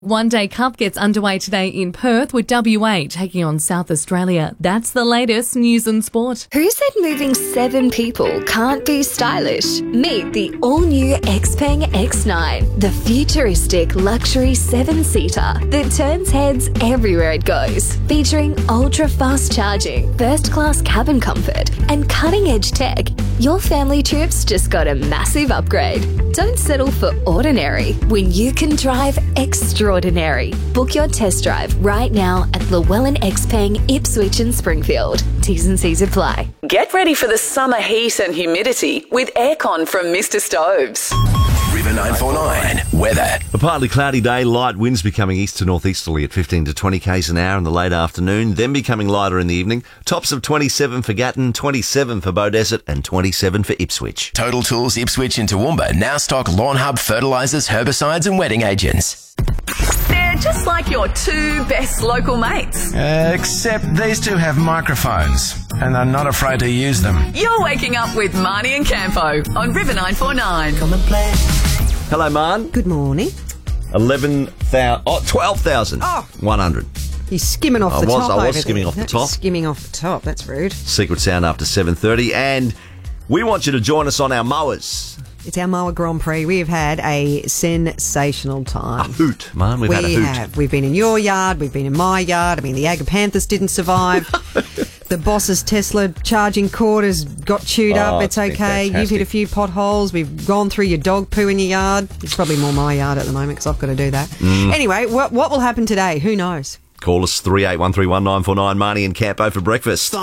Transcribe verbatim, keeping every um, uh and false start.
One Day Cup gets underway today in Perth with W A taking on South Australia. That's the latest news and sport. Who said moving seven people can't be stylish? Meet the all-new Xpeng X nine, the futuristic luxury seven-seater that turns heads everywhere it goes. Featuring ultra-fast charging, first-class cabin comfort and cutting-edge tech, your family trip's just got a massive upgrade. Don't settle for ordinary when you can drive extraordinary. Book your test drive right now at Llewellyn Xpeng, Ipswich and Springfield. T's and C's apply. Get ready for the summer heat and humidity with aircon from Mister Stoves. River nine four nine weather. A partly cloudy day, light winds becoming east to northeasterly at fifteen to twenty k's an hour in the late afternoon, then becoming lighter in the evening. Tops of twenty-seven for Gatton, twenty-seven for Beaudesert and twenty-seven for Ipswich. Total Tools Ipswich and Toowoomba now stock Lawn Hub fertilisers, herbicides and wetting agents. They're just like your two best local mates. Uh, except these two have microphones and are not afraid to use them. You're waking up with Marnie and Campo on River nine four nine. Come and play. Hello, Marn. Good morning. eleven thousand, oh, twelve thousand one hundred. He's skimming off I the was, top. I was over skimming there. off the That's top. Skimming off the top. That's rude. Secret Sound after seven thirty. And we want you to join us on our mowers. It's our Mower Grand Prix. We have had a sensational A time. hoot, Marn. We've we had a hoot. have. We've been in your yard. We've been in my yard. I mean, the Agapanthus didn't survive. The boss's Tesla charging cord has got chewed Oh, up. It's it's been okay. You've fantastic. hit a few potholes. We've gone through your dog poo in your yard. It's probably more my yard at the moment because I've got to do that. Mm. Anyway, what, what will happen today? Who knows? Call us three eight one three one nine four nine, Marnie and Campo for breakfast.